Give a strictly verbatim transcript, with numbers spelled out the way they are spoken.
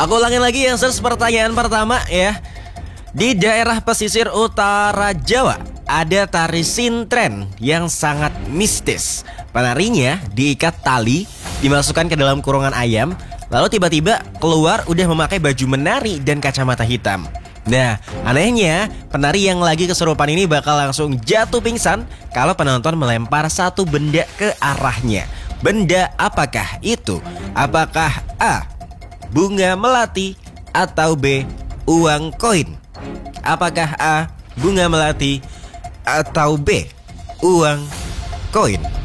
Aku ulangin lagi yang search pertanyaan pertama ya. Di daerah pesisir utara Jawa ada tari sintren yang sangat mistis. Penarinya diikat tali, dimasukkan ke dalam kurungan ayam, lalu tiba-tiba keluar udah memakai baju menari dan kacamata hitam. Nah, anehnya penari yang lagi kesurupan ini bakal langsung jatuh pingsan kalau penonton melempar satu benda ke arahnya. Benda apakah itu? Apakah A, bunga melati, atau B, uang koin? Apakah A, bunga melati, atau B, uang koin?